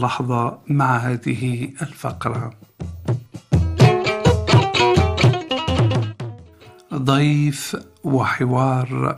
اللحظة مع هذه الفقرة. ضيف وحوار.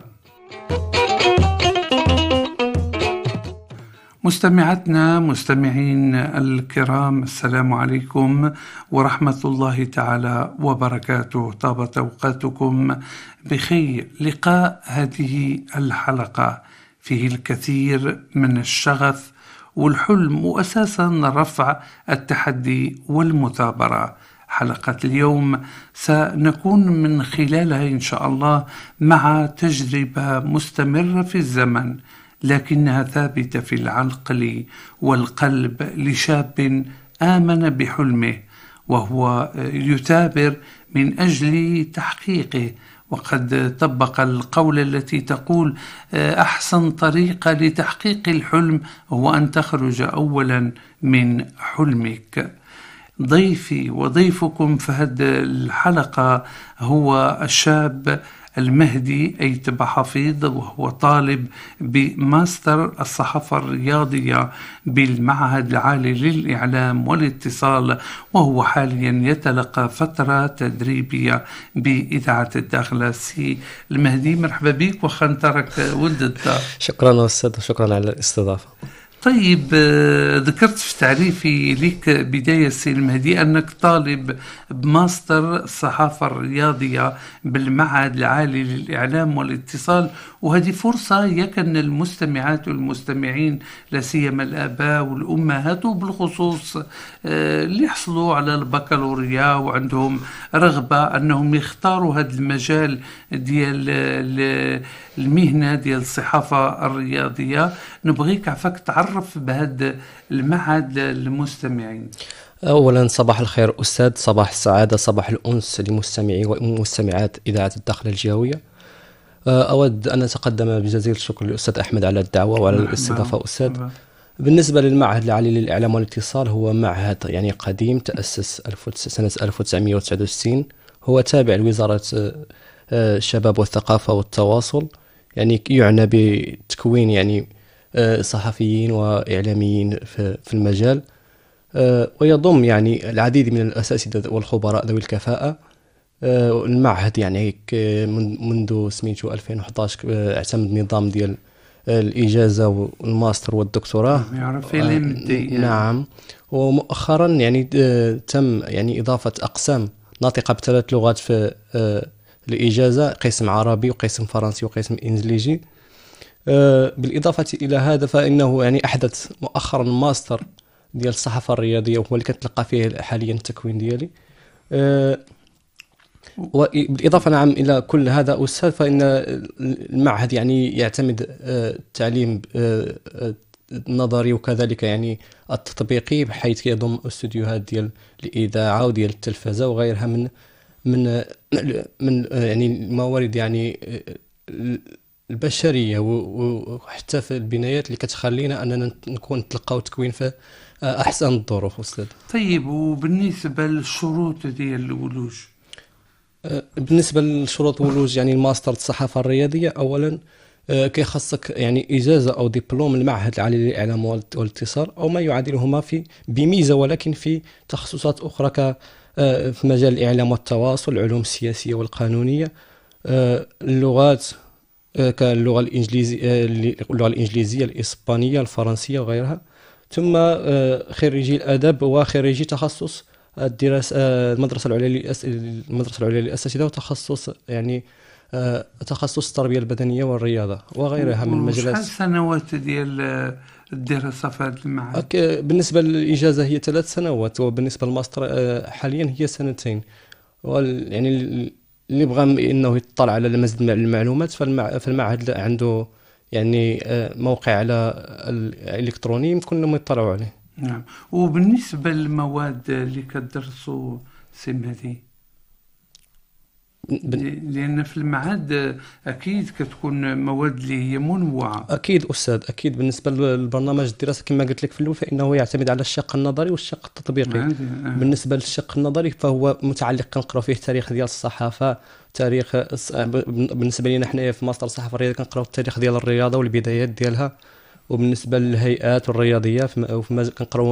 مستمعاتنا مستمعين الكرام، السلام عليكم ورحمة الله تعالى وبركاته. طابت أوقاتكم بخير. لقاء هذه الحلقة فيه الكثير من الشغف والحلم وأساسا رفع التحدي والمثابرة. حلقة اليوم سنكون من خلالها إن شاء الله مع تجربة مستمرة في الزمن، لكنها ثابتة في العقل والقلب لشاب آمن بحلمه وهو يثابر من أجل تحقيقه، وقد طبق القول التي تقول أحسن طريقة لتحقيق الحلم هو أن تخرج أولا من حلمك. ضيفي وضيفكم في هذه الحلقة هو الشاب المهدي أيتب حفيظ، وهو طالب بماستر الصحافة الرياضية بالمعهد العالي للإعلام والاتصال، وهو حاليا يتلقى فترة تدريبية بإذاعة الداخلة. سي المهدي، مرحبا بك وخنترك ولد الدار. شكرا أستاذ، شكرا على الاستضافة. طيب، ذكرت في تعريفي لك بداية سي المهدي أنك طالب بماستر الصحافة الرياضية بالمعهد العالي للإعلام والاتصال، وهذه فرصة يكن المستمعات والمستمعين لا سيما الآباء والأمهات وبالخصوص اللي يحصلوا على البكالوريا وعندهم رغبة أنهم يختاروا هذا المجال ديال المهنة ديال الصحافة الرياضية. نبغيك عفاك تعرف بهذا المعهد للمستمعين. أولا صباح الخير أستاذ، صباح السعادة، صباح الأنس لمستمعي ومستمعات إذاعة الداخلة الجهوية. أود أن أتقدم بجزيل الشكر للأستاذ أحمد على الدعوة وعلى الاستضافة أستاذ. بالنسبة للمعهد العالي للإعلام والاتصال، هو معهد يعني قديم، تأسس سنة 1969. هو تابع لوزارة الشباب والثقافة والتواصل، يعني يعنى بتكوين يعني صحفيين وإعلاميين في المجال، ويضم يعني العديد من الأساتذة والخبراء ذوي الكفاءة. المعهد يعني منذ سميتو 2011 اعتمد نظام ديال الإجازة والماستر والدكتوراه. نعم. ومؤخرا يعني تم يعني إضافة أقسام ناطقة بثلاث لغات في الإجازة، قسم عربي وقسم فرنسي وقسم إنجليزي. بالإضافة إلى هذا فإنه يعني أحدث مؤخرا ماستر ديال الصحافة الرياضية، وهو اللي كنتلقى فيه حاليا التكوين ديالي. وبالإضافة نعم إلى كل هذا أستاذ، فإن المعهد يعني يعتمد التعليم النظري وكذلك يعني التطبيقي، بحيث يضم استوديوهات ديال الإذاعة وديال التلفزة وغيرها من يعني الموارد يعني البشرية، وحتى في البنايات اللي كتخلينا أننا نكون نتلقاو تكوين في أحسن الظروف أستاذ. طيب، وبالنسبة للشروط ديال الولوج؟ بالنسبة لشروط الولوج يعني الماستر الصحافة الرياضية، أولا كيخصك يعني إجازة أو دبلوم المعهد العالي للإعلام والاتصال أو ما يعادلهما بميزة، ولكن في تخصصات أخرى في مجال الإعلام والتواصل، العلوم السياسية والقانونية، اللغات كاللغة الإنجليزية، الإسبانية، الفرنسية وغيرها. ثم خريجي الأدب وخريجي تخصص الدراسة المدرسة العليا للأساتذة، وتخصص يعني تخصص التربية البدنية والرياضة وغيرها من المجالات. شحال سنوات ديال الدراسة في هذا المعهد؟ بالنسبة للإجازة هي 3 سنوات، وبالنسبة للماستر حاليا هي 2. يعني اللي بغى انه يطلع على المزيد من المعلومات فالمعهد عنده يعني موقع على الالكتروني يمكن لهم يطلعوا عليه. نعم. وبالنسبه للمواد اللي كتدرسوا سي مهدي، لأن في المعهد أكيد كتكون مواد اللي هي منوعة. أكيد أستاذ، أكيد. بالنسبة للبرنامج الدراسة كما قلت لك في الأول، فإنه يعتمد على الشق النظري والشق التطبيقي. بالنسبة للشق النظري فهو متعلق كنقراو فيه التاريخ ديال الصحافة، تاريخ بالنسبة لنا حنايا في ماستر الصحافة الرياضية كنقراو التاريخ ديال الرياضة والبدايات ديالها. وبالنسبة للهيئات الرياضية كنقراو